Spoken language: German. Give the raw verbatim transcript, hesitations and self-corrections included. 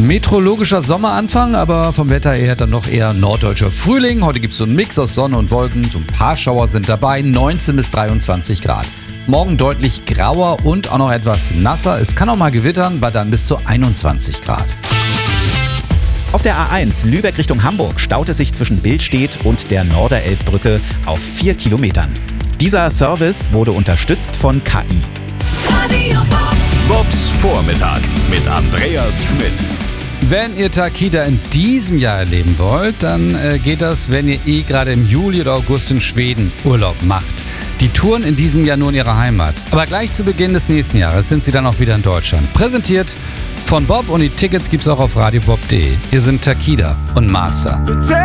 Meteorologischer Sommeranfang, aber vom Wetter her dann noch eher norddeutscher Frühling. Heute gibt es so einen Mix aus Sonne und Wolken. So ein paar Schauer sind dabei, neunzehn bis dreiundzwanzig Grad. Morgen deutlich grauer und auch noch etwas nasser. Es kann auch mal gewittern, bei dann bis zu einundzwanzig Grad. Auf der A eins Lübeck Richtung Hamburg staut es sich zwischen Billstedt und der Norderelbbrücke auf vier Kilometern. Dieser Service wurde unterstützt von K I. Bobs Vormittag mit Andreas Schmidt. Wenn ihr Takida in diesem Jahr erleben wollt, dann äh, geht das, wenn ihr eh gerade im Juli oder August in Schweden Urlaub macht. Die touren in diesem Jahr nur in ihrer Heimat. Aber gleich zu Beginn des nächsten Jahres sind sie dann auch wieder in Deutschland. Präsentiert von Bob und die Tickets gibt's auch auf radiobob punkt de. Hier sind Takida und Master.